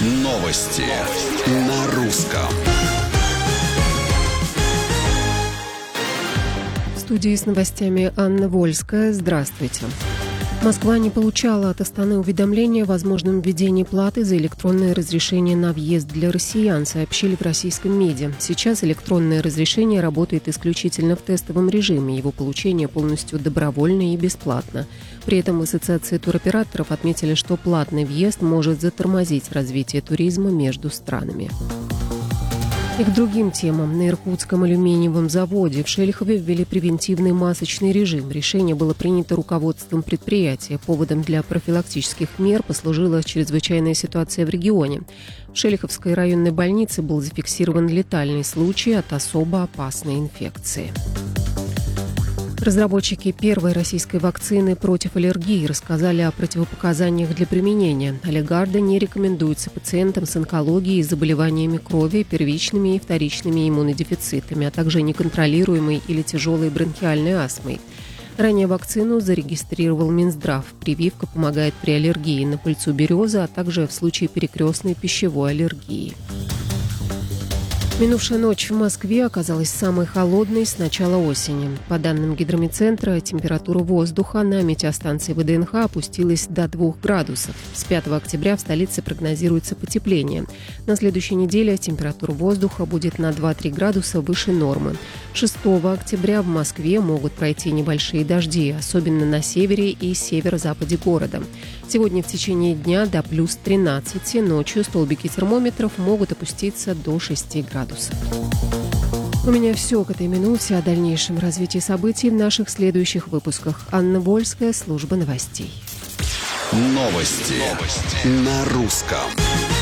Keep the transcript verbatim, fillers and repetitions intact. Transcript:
Новости на русском. В студии с новостями Анна Вольская. Здравствуйте. Москва не получала от Астаны уведомления о возможном введении платы за электронное разрешение на въезд для россиян, сообщили в российском МИДе. Сейчас электронное разрешение работает исключительно в тестовом режиме. Его получение полностью добровольно и бесплатно. При этом в Ассоциации туроператоров отметили, что платный въезд может затормозить развитие туризма между странами. И к другим темам. На Иркутском алюминиевом заводе в Шелихове ввели превентивный масочный режим. Решение было принято руководством предприятия. Поводом для профилактических мер послужила чрезвычайная ситуация в регионе. В Шелиховской районной больнице был зафиксирован летальный случай от особо опасной инфекции. Разработчики первой российской вакцины против аллергии рассказали о противопоказаниях для применения. Алегарда не рекомендуется пациентам с онкологией и заболеваниями крови, первичными и вторичными иммунодефицитами, а также неконтролируемой или тяжелой бронхиальной астмой. Ранее вакцину зарегистрировал Минздрав. Прививка помогает при аллергии на пыльцу березы, а также в случае перекрестной пищевой аллергии. Минувшая ночь в Москве оказалась самой холодной с начала осени. По данным гидрометцентра, температура воздуха на метеостанции ВДНХ опустилась до двух градусов. С пятого октября в столице прогнозируется потепление. На следующей неделе температура воздуха будет на два-три градуса выше нормы. шестого октября в Москве могут пройти небольшие дожди, особенно на севере и северо-западе города. Сегодня в течение дня до плюс тринадцати, ночью столбики термометров могут опуститься до шести градусов. У меня все к этой минуте. О дальнейшем развитии событий в наших следующих выпусках. Анна Вольская, служба новостей. Новости, Новости. на русском.